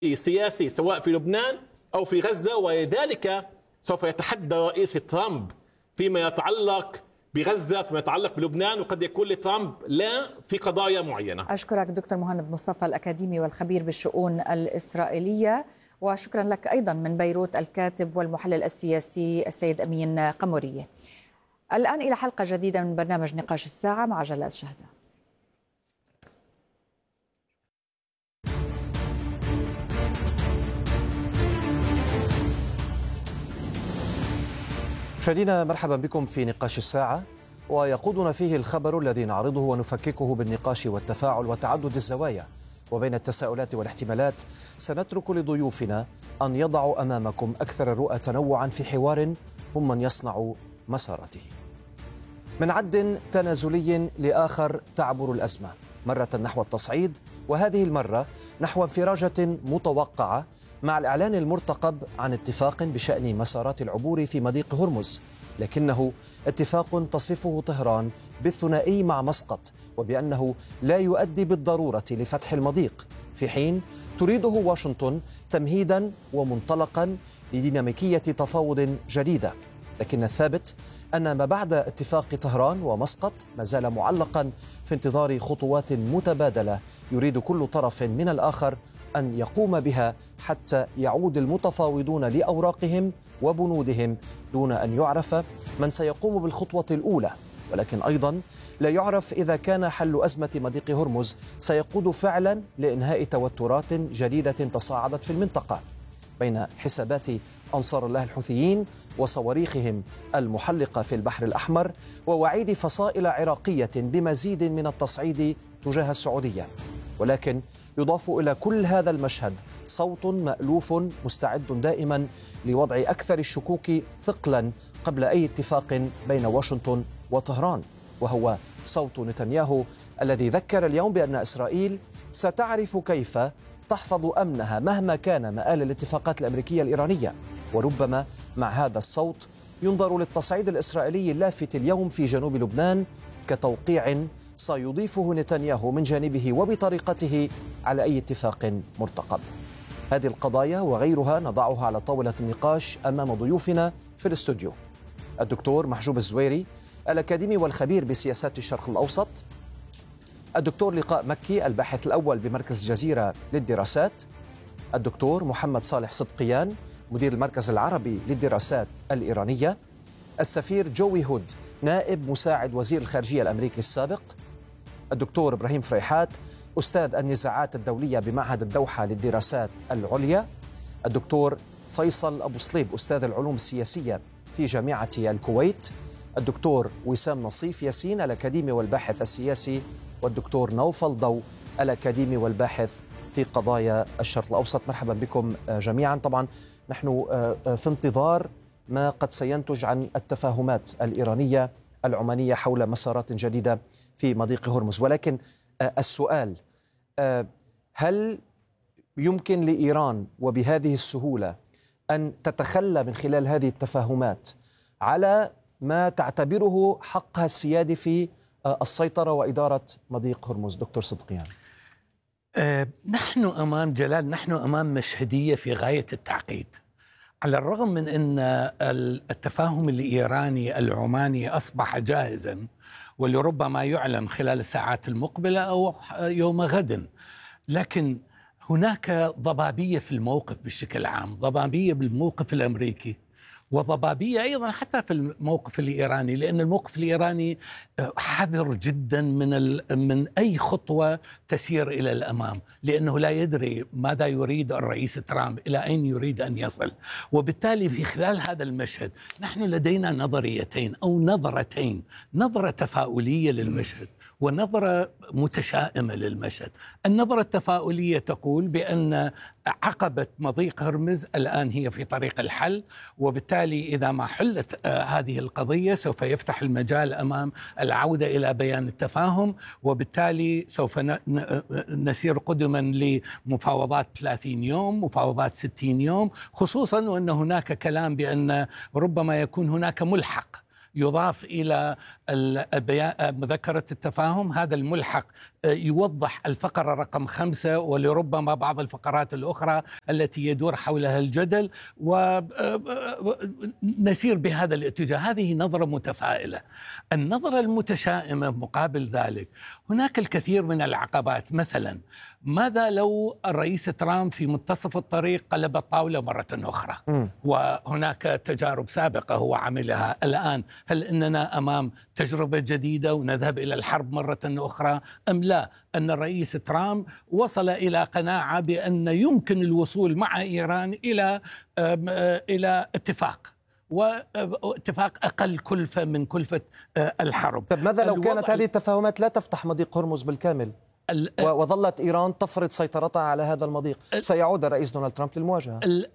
سياسي سواء في لبنان أو في غزة، ولذلك سوف يتحدى رئيس ترامب فيما يتعلق بغزة، فيما يتعلق بلبنان، وقد يكون لترامب لا في قضايا معينة. أشكرك دكتور مهند مصطفى الأكاديمي والخبير بالشؤون الإسرائيلية، وشكرا لك أيضا من بيروت الكاتب والمحلل السياسي السيد أمين قمرية. الآن إلى حلقة جديدة من برنامج نقاش الساعة مع جلال شهدة. مشاهدينا مرحبا بكم في نقاش الساعة، ويقودنا فيه الخبر الذي نعرضه ونفككه بالنقاش والتفاعل وتعدد الزوايا وبين التساؤلات والاحتمالات. سنترك لضيوفنا أن يضعوا أمامكم أكثر الرؤى تنوعا في حوار هم من يصنع مساراته. من عد تنازلي لآخر تعبر الأزمة، مرة نحو التصعيد، وهذه المرة نحو انفراجة متوقعة مع الإعلان المرتقب عن اتفاق بشأن مسارات العبور في مضيق هرمز، لكنه اتفاق تصفه طهران بالثنائي مع مسقط، وبأنه لا يؤدي بالضرورة لفتح المضيق، في حين تريده واشنطن تمهيدا ومنطلقا لديناميكية تفاوض جديدة. لكن الثابت أن ما بعد اتفاق طهران ومسقط ما زال معلقا في انتظار خطوات متبادلة يريد كل طرف من الآخر أن يقوم بها حتى يعود المتفاوضون لأوراقهم وبنودهم، دون أن يعرف من سيقوم بالخطوة الأولى. ولكن أيضا لا يعرف إذا كان حل أزمة مضيق هرمز سيقود فعلا لإنهاء توترات جديدة تصاعدت في المنطقة بين حسابات أنصار الله الحوثيين وصواريخهم المحلقة في البحر الأحمر، ووعيد فصائل عراقية بمزيد من التصعيد تجاه السعودية. ولكن يضاف إلى كل هذا المشهد صوت مألوف مستعد دائما لوضع أكثر الشكوك ثقلا قبل أي اتفاق بين واشنطن وطهران، وهو صوت نتنياهو الذي ذكر اليوم بأن إسرائيل ستعرف كيف تحفظ أمنها مهما كان مآل الاتفاقات الأمريكية الإيرانية. وربما مع هذا الصوت ينظر للتصعيد الإسرائيلي اللافت اليوم في جنوب لبنان كتوقيع سيضيفه نتنياهو من جانبه وبطريقته على أي اتفاق مرتقب. هذه القضايا وغيرها نضعها على طاولة النقاش أمام ضيوفنا في الاستوديو: الدكتور محجوب الزويري الأكاديمي والخبير بسياسات الشرق الأوسط، الدكتور لقاء مكي الباحث الأول بمركز جزيرة للدراسات، الدكتور محمد صالح صدقيان مدير المركز العربي للدراسات الإيرانية، السفير جوي هود نائب مساعد وزير الخارجية الأمريكي السابق، الدكتور إبراهيم فريحات أستاذ النزاعات الدولية بمعهد الدوحة للدراسات العليا، الدكتور فيصل أبو صليب أستاذ العلوم السياسية في جامعة الكويت، الدكتور وسام نصيف ياسين الأكاديمي والباحث السياسي، والدكتور نوفل ضو الأكاديمي والباحث في قضايا الشرق الأوسط. مرحبا بكم جميعا. طبعا نحن في انتظار ما قد سينتج عن التفاهمات الإيرانية العمانية حول مسارات جديدة في مضيق هرمز، ولكن السؤال: هل يمكن لإيران وبهذه السهولة أن تتخلى من خلال هذه التفاهمات على ما تعتبره حقها السيادي في السيطرة وإدارة مضيق هرمز؟ دكتور صدقيان. نحن أمام مشهدية في غاية التعقيد، على الرغم من أن التفاهم الإيراني العماني أصبح جاهزا ولربما يعلن خلال الساعات المقبلة أو يوم غد، لكن هناك ضبابية في الموقف بشكل عام، ضبابية بالموقف الأمريكي وضبابية أيضا حتى في الموقف الإيراني، لأن الموقف الإيراني حذر جدا من أي خطوة تسير إلى الأمام، لأنه لا يدري ماذا يريد الرئيس ترامب، إلى أين يريد أن يصل. وبالتالي في خلال هذا المشهد نحن لدينا نظريتين أو نظرتين: نظرة تفاؤلية للمشهد ونظرة متشائمة للمشهد. النظرة التفاؤلية تقول بأن عقبة مضيق هرمز الآن هي في طريق الحل، وبالتالي إذا ما حلت هذه القضية سوف يفتح المجال أمام العودة إلى بيان التفاهم، وبالتالي سوف نسير قدما لمفاوضات 30 يوم، مفاوضات 60 يوم، خصوصا وأن هناك كلام بأن ربما يكون هناك ملحق يضاف إلى مذكرة التفاهم. هذا الملحق يوضح الفقرة رقم 5 ولربما بعض الفقرات الأخرى التي يدور حولها الجدل، ونسير بهذا الاتجاه. هذه نظرة متفائلة. النظرة المتشائمة مقابل ذلك، هناك الكثير من العقبات. مثلا ماذا لو الرئيس ترامب في منتصف الطريق قلب الطاولة مرة أخرى؟ وهناك تجارب سابقة هو عملها. الآن هل إننا أمام تجربة جديدة ونذهب إلى الحرب مرة أخرى أم لا؟ أن الرئيس ترامب وصل إلى قناعة بأن يمكن الوصول مع إيران إلى اتفاق، واتفاق أقل كلفة من كلفة الحرب. طب ماذا لو كانت هذه التفاهمات لا تفتح مضيق هرمز بالكامل وظلت إيران تفرض سيطرتها على هذا المضيق؟ سيعود الرئيس دونالد ترامب للمواجهة.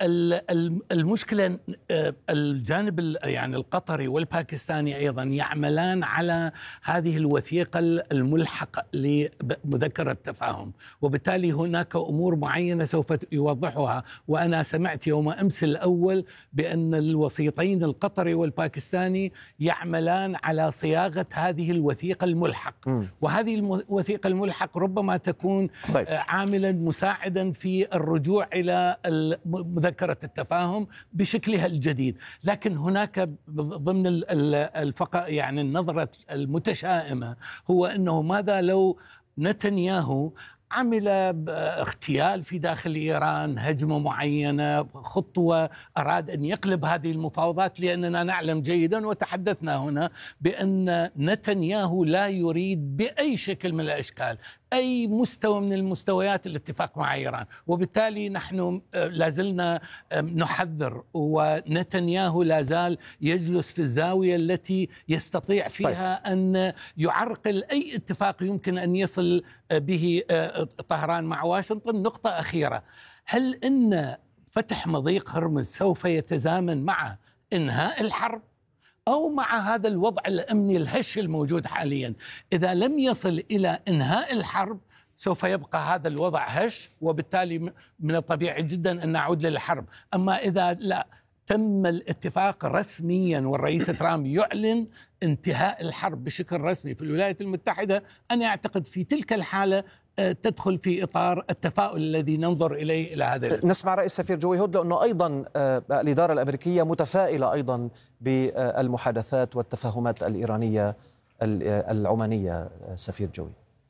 المشكلة الجانب يعني القطري والباكستاني أيضا يعملان على هذه الوثيقة الملحقة لمذكرة التفاهم، وبالتالي هناك أمور معينة سوف يوضحها. وأنا سمعت يوم أمس الأول بأن الوسيطين القطري والباكستاني يعملان على صياغة هذه الوثيقة الملحق. وهذه الوثيقة الملحق ربما تكون عاملا مساعدا في الرجوع إلى مذكرة التفاهم بشكلها الجديد. لكن هناك ضمن يعني النظرة المتشائمة هو أنه ماذا لو نتنياهو عمل اغتيال في داخل إيران، هجمة معينة، خطوة، أراد أن يقلب هذه المفاوضات، لأننا نعلم جيدا وتحدثنا هنا بأن نتنياهو لا يريد بأي شكل من الأشكال أي مستوى من المستويات الاتفاق مع إيران. وبالتالي نحن لازلنا نحذر، ونتنياهو لازال يجلس في الزاوية التي يستطيع فيها أن يعرقل أي اتفاق يمكن أن يصل به طهران مع واشنطن. نقطة أخيرة، هل إن فتح مضيق هرمز سوف يتزامن مع إنهاء الحرب أو مع هذا الوضع الأمني الهش الموجود حاليا؟ إذا لم يصل إلى إنهاء الحرب سوف يبقى هذا الوضع هش، وبالتالي من الطبيعي جدا أن نعود للحرب. أما إذا لا تم الاتفاق رسميا والرئيس ترامب يعلن انتهاء الحرب بشكل رسمي في الولايات المتحدة، أنا أعتقد في تلك الحالة تدخل في إطار التفاؤل الذي ننظر إليه إلى هذا. نسمع رئيس سفير جوي هود لأنه أيضا الإدارة الأمريكية متفائلة أيضا بالمحادثات والتفاهمات الإيرانية العمانية. سفير جوي،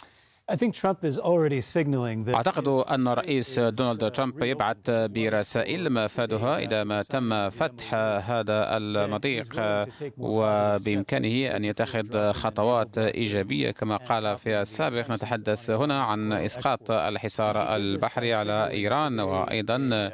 أعتقد أن الرئيس دونالد ترامب يبعث برسائل مفادها إذا ما تم فتح هذا المضيق، وبإمكانه أن يتخذ خطوات إيجابية. كما قال في السابق، نتحدث هنا عن إسقاط الحصار البحري على إيران، وأيضا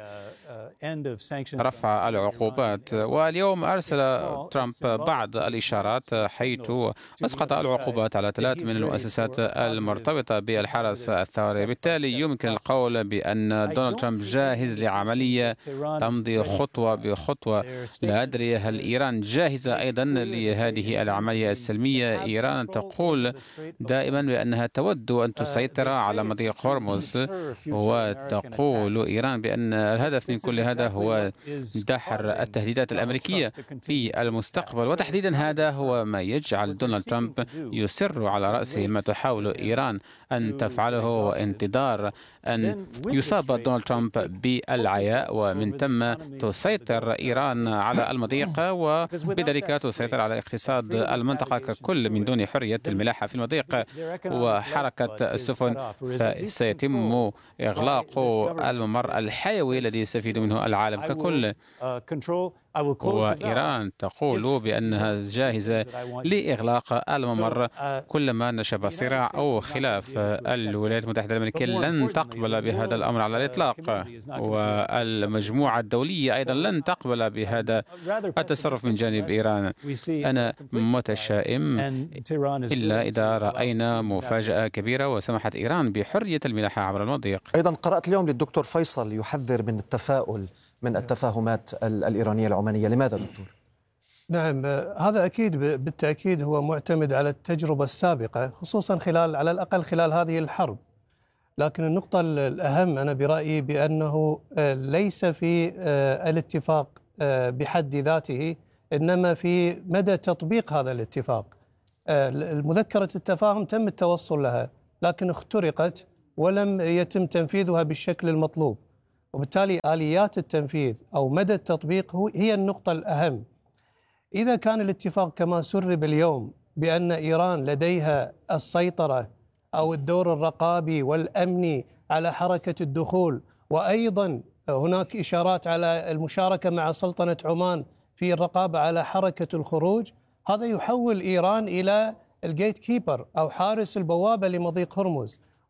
رفع العقوبات. واليوم أرسل ترامب بعض الإشارات حيث أسقط العقوبات على 3 من المؤسسات المرتبطة بالحرس الثوري. بالتالي يمكن القول بأن دونالد ترامب جاهز لعملية تمضي خطوة بخطوة. لا أدري هل إيران جاهزة أيضا لهذه العملية السلمية. إيران تقول دائما بأنها تود أن تسيطر على مضيق هرمز، وتقول إيران بأن الهدف من كل هذا هو دحر التهديدات الأمريكية في المستقبل. وتحديدا هذا هو ما يجعل دونالد ترامب يصر على رأسه ما تحاول إيران أن تفعله، وانتظار أن يصاب دونالد ترامب بالعياء ومن ثم تسيطر إيران على المضيق، وبذلك تسيطر على اقتصاد المنطقة ككل من دون حرية الملاحة في المضيق وحركة السفن. فسيتم إغلاق الممر الحيوي الذي يستفيد منه العالم ككل. وإيران تقول بأنها جاهزة لإغلاق الممر كلما نشب صراع أو خلاف. الولايات المتحدة الأمريكية لن تقبل بهذا الأمر على الإطلاق، والمجموعة الدولية أيضا لن تقبل بهذا التصرف من جانب إيران. أنا متشائم إلا إذا رأينا مفاجأة كبيرة وسمحت إيران بحرية الملاحة عبر المضيق. أيضا قرأت اليوم للدكتور فيصل يحذر من التفاؤل من التفاهمات الإيرانية العمانية. لماذا دكتور؟ نعم، هذا أكيد بالتأكيد هو معتمد على التجربة السابقة، خصوصا على الأقل خلال هذه الحرب. لكن النقطة الأهم أنا برأيي بأنه ليس في الاتفاق بحد ذاته إنما في مدى تطبيق هذا الاتفاق. مذكرة التفاهم تم التوصل لها لكن اخترقت ولم يتم تنفيذها بالشكل المطلوب، وبالتالي آليات التنفيذ أو مدى التطبيق هي النقطة الأهم. إذا كان الاتفاق كما سرب اليوم بأن إيران لديها السيطرة أو الدور الرقابي والأمني على حركة الدخول، وأيضا هناك إشارات على المشاركة مع سلطنة عمان في الرقابة على حركة الخروج، هذا يحول إيران إلى الجيت كيبر أو حارس البوابة لمضيق هرمز.